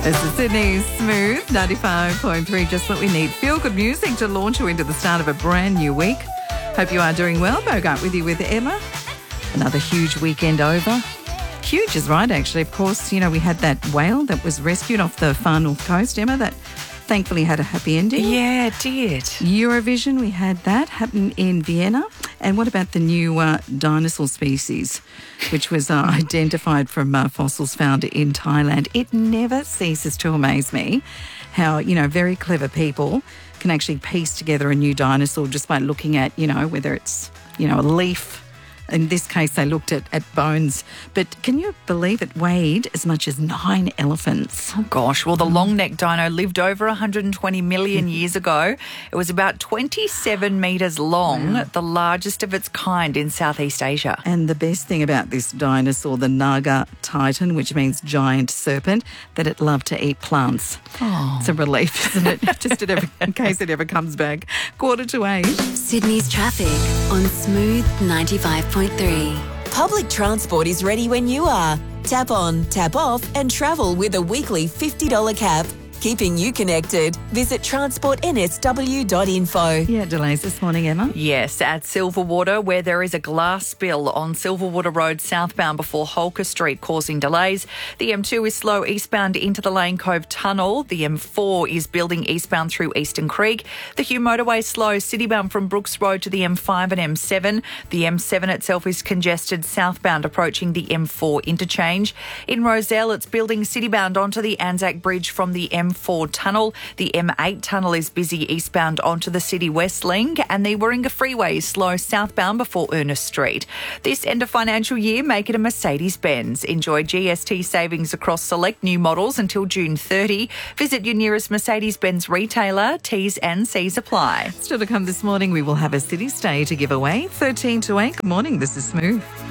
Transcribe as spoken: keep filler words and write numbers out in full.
This is Sydney's Smooth ninety-five point three. Just what we need. Feel good music to launch you into the start of a brand new week. Hope you are doing well. Bogart with you with Emma. Another huge weekend over. Huge is right, actually. Of course, you know, we had that whale that was rescued off the far north coast, Emma, that thankfully had a happy ending. Yeah, it did. Eurovision, we had that happen in Vienna. And what about the new uh, dinosaur species, which was uh, identified from uh, fossils found in Thailand? It never ceases to amaze me how, you know, very clever people can actually piece together a new dinosaur just by looking at, you know, whether it's, you know, a leaf. In this case, they looked at, at bones. But can you believe it weighed as much as nine elephants? Oh, gosh. Well, the long-necked dino lived over one hundred twenty million years ago. It was about twenty-seven metres long, wow. The largest of its kind in Southeast Asia. And the best thing about this dinosaur, the Naga Titan, which means giant serpent, that it loved to eat plants. Oh. It's a relief, isn't it? Just in, every, in case it ever comes back. Quarter to eight. Sydney's traffic on Smooth ninety-five point three. Public transport is ready when you are. Tap on, tap off and travel with a weekly fifty dollars cap. Keeping you connected. Visit transport n s w dot info. Yeah, delays this morning, Emma. Yes, at Silverwater, where there is a glass spill on Silverwater Road southbound before Holker Street, causing delays. The M two is slow eastbound into the Lane Cove Tunnel. The M four is building eastbound through Eastern Creek. The Hugh Motorway slow citybound from Brooks Road to the M five and M seven. The M seven itself is congested southbound approaching the M four interchange. In Rozelle, it's building citybound onto the Anzac Bridge from the M four tunnel. The M eight tunnel is busy eastbound onto the City West Link, and the Warringah Freeway is slow southbound before Ernest Street. This end of financial year, make it a Mercedes-Benz. Enjoy G S T savings across select new models until June thirtieth. Visit your nearest Mercedes-Benz retailer. T's and C's apply. Still to come this morning, we will have a city stay to give away. thirteen to eight. Good morning, this is Smooth.